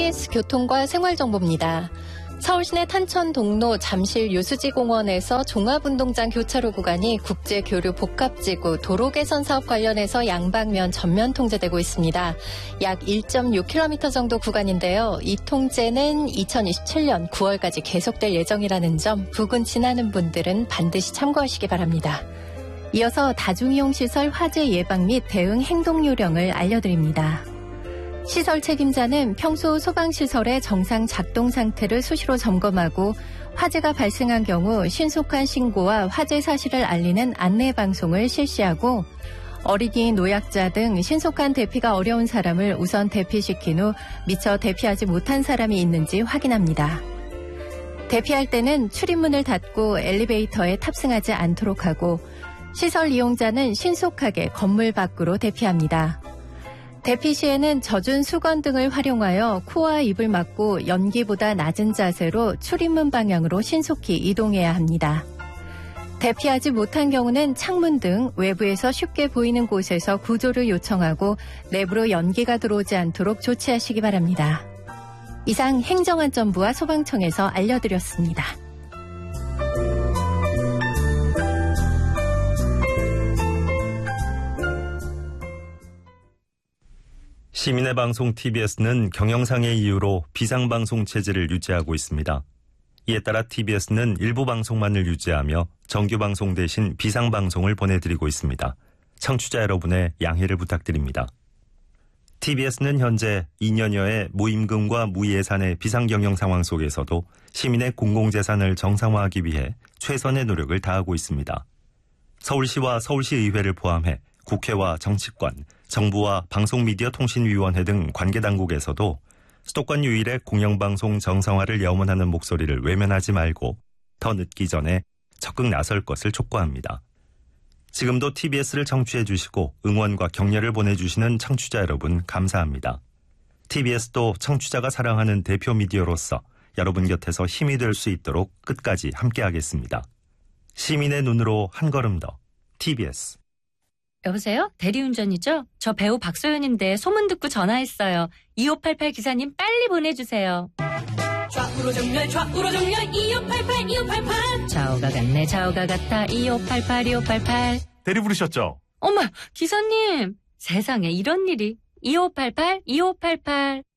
TBS 교통과 생활정보입니다. 서울시내 탄천동로 잠실 유수지공원에서 종합운동장 교차로 구간이 국제교류 복합지구 도로 개선 사업 관련해서 양방면 전면 통제되고 있습니다. 약 1.6km 정도 구간인데요. 이 통제는 2027년 9월까지 계속될 예정이라는 점 부근 지나는 분들은 반드시 참고하시기 바랍니다. 이어서 다중이용시설 화재 예방 및 대응 행동 요령을 알려드립니다. 시설 책임자는 평소 소방시설의 정상 작동 상태를 수시로 점검하고 화재가 발생한 경우 신속한 신고와 화재 사실을 알리는 안내 방송을 실시하고 어린이, 노약자 등 신속한 대피가 어려운 사람을 우선 대피시킨 후 미처 대피하지 못한 사람이 있는지 확인합니다. 대피할 때는 출입문을 닫고 엘리베이터에 탑승하지 않도록 하고 시설 이용자는 신속하게 건물 밖으로 대피합니다. 대피 시에는 젖은 수건 등을 활용하여 코와 입을 막고 연기보다 낮은 자세로 출입문 방향으로 신속히 이동해야 합니다. 대피하지 못한 경우는 창문 등 외부에서 쉽게 보이는 곳에서 구조를 요청하고 내부로 연기가 들어오지 않도록 조치하시기 바랍니다. 이상 행정안전부와 소방청에서 알려드렸습니다. 시민의 방송 TBS는 경영상의 이유로 비상방송 체제를 유지하고 있습니다. 이에 따라 TBS는 일부 방송만을 유지하며 정규방송 대신 비상방송을 보내드리고 있습니다. 청취자 여러분의 양해를 부탁드립니다. TBS는 현재 2년여의 무임금과 무예산의 비상경영 상황 속에서도 시민의 공공재산을 정상화하기 위해 최선의 노력을 다하고 있습니다. 서울시와 서울시의회를 포함해 국회와 정치권, 정부와 방송미디어통신위원회 등 관계당국에서도 수도권 유일의 공영방송 정상화를 염원하는 목소리를 외면하지 말고 더 늦기 전에 적극 나설 것을 촉구합니다. 지금도 TBS를 청취해 주시고 응원과 격려를 보내주시는 청취자 여러분 감사합니다. TBS도 청취자가 사랑하는 대표 미디어로서 여러분 곁에서 힘이 될 수 있도록 끝까지 함께하겠습니다. 시민의 눈으로 한 걸음 더 TBS. 여보세요? 대리운전이죠? 저 배우 박소연인데 소문 듣고 전화했어요. 2588 기사님 빨리 보내주세요. 좌우로 정렬 2588 2588 좌우가 같네 좌우가 같아 2588 2588 대리 부르셨죠? 어머 기사님 세상에 이런 일이 2588 2588